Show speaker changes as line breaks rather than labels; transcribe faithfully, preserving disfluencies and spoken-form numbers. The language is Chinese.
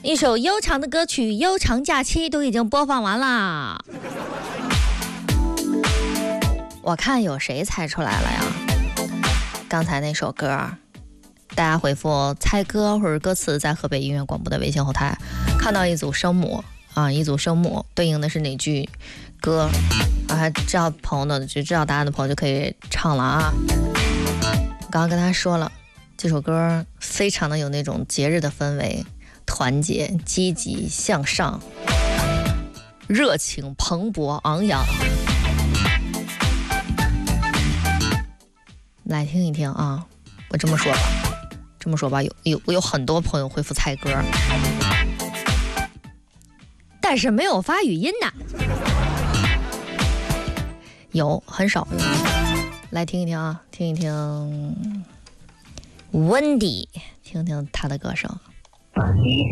一首悠长的歌曲《悠长假期》都已经播放完啦。我看有谁猜出来了呀？刚才那首歌，大家回复猜歌或者歌词，在河北音乐广播的微信后台看到一组声母啊，一组声母对应的是哪句歌啊？还知道朋友的就知道答案的朋友就可以唱了啊。我刚刚跟他说了，这首歌非常的有那种节日的氛围，团结、积极、向上、热情、蓬勃、昂扬。来听一听啊，我这么说吧，这么说吧，有有有很多朋友回复猜歌，但是没有发语音的，有很少有。来听一听啊，听一听温迪，听听他的歌声。